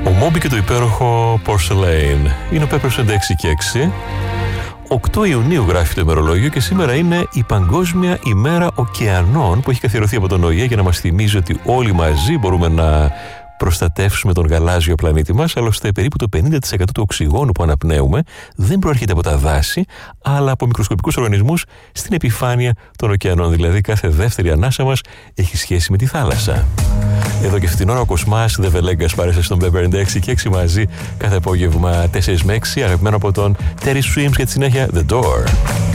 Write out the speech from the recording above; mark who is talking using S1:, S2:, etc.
S1: Ο Μόμπι και το υπέροχο Porcelain. Είναι ο Peppers 6 και 6. 8 Ιουνίου γράφει το ημερολόγιο και σήμερα είναι η Παγκόσμια ημέρα ωκεανών που έχει καθιερωθεί από τον ΟΗΕ για να μας θυμίζει ότι όλοι μαζί μπορούμε να προστατεύσουμε τον γαλάζιο πλανήτη μας. Άλλωστε περίπου το 50% του οξυγόνου που αναπνέουμε δεν προέρχεται από τα δάση αλλά από μικροσκοπικούς οργανισμούς στην επιφάνεια των ωκεανών. Δηλαδή κάθε δεύτερη ανάσα μας έχει σχέση με τη θάλασσα. Εδώ και αυτήν την ώρα ο Κοσμάς The Velegas πάρεσε στον Pepper 6 και 6 μαζί κάθε απόγευμα 4 με 6, αγαπημένο από τον Terry Streams και τη συνέχεια The Door.